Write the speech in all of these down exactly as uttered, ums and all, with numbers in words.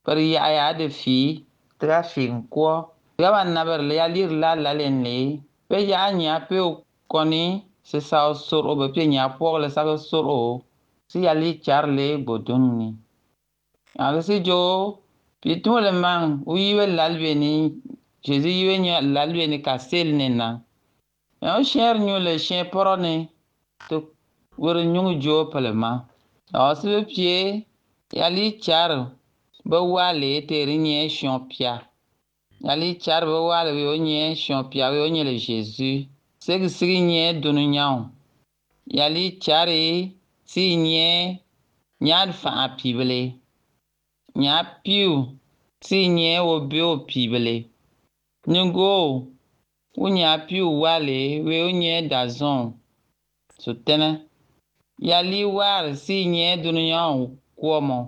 per ya ya de fi tra fin ko ya ban na ber ya lir la la len le pe ya nya pe koni se sa sur o be pe nya po le sa sur o si ya li char le bodun ni ya si jo pi to le man u yiwe lalbe ni Jésus yiwe nya lalbe ni ka sel ne na ya cher nyu le chien porone to wor nyu jo palema a si be pie ya li char ba wale te rinye champia yali char ba wale we onye champia we onye le Jésus segi sigi nye dunu nyao yali chari si nye nyad fa apibele nya piu si nye obe opibele nyugo unya piu wale we onye dazon sutena yali war si nye dunu nyao kuomo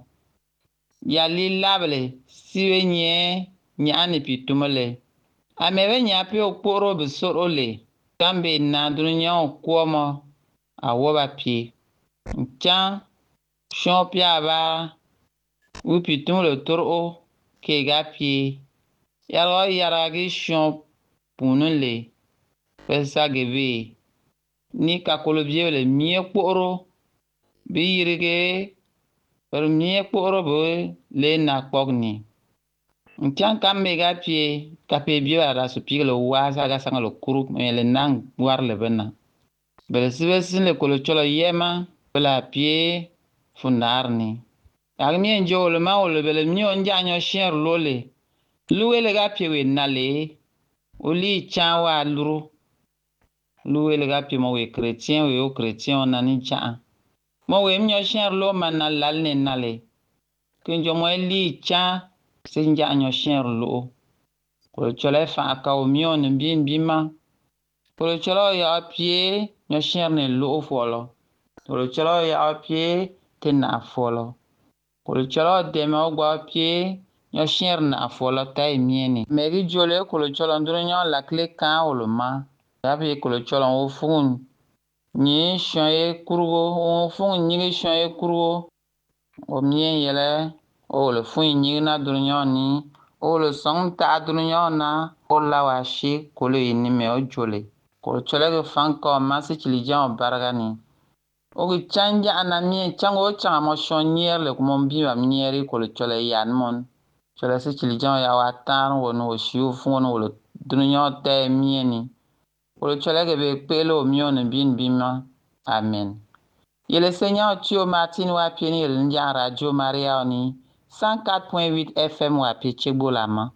yali labele si we nye nyani pitumele amewe nyapi okporo bisoro le kambe na dunya okuomo awoba pi ncha shompia ba upitumele toro ke gapi yaro yara gi shomp punule pesa gebe ni kakolobie le mie kporo bi yirige per mie kporo bo le na kpogni Ntian kam mega pie kape bio ara su piglo waza ga sanga lo kuru le nang war le bena bele sibe sin le kolo cholo yema bela pie fundarni agmi njo le ma o le bele mi on janyo sher lole luwe le ga pie we nale oli chawa luru luwe le ga pie mo we chrétien we o chrétien on ani cha mo we mi sher lo manal lal ne nale kinjo mo li cha Sinja nyo chien lo ko chole fa ka o mion bin bima ko cholo ya pie nyo chien ne lo folo ko cholo ya pie te na folo ko cholo de ma gwa pie nyo chien na folo tai mieni meri jole ko cholo ndro nyo la clé kan o lo ma ya pie ko cholo o fun ni chien kurugo o fun ni chien kurugo o mien yele o le fun ni na dunyo ni o le song ta dunyo na o la wa shi ko le ni me o jole ko chole ge fan ko ma si chili jan barga ni o ge chanja na mi chango changa mo shonyer le ko mon bi wa mieri ko le chole yan mon chole si chili jan ya wa tar wo no shi o fun no le dunyo te mi ni ko le chole ge be pelo mi on bin bima amen Yele Seigneur Tio Martin wa pieni le ndia radio Maria ni cent quatre point huit F M wa piche bolama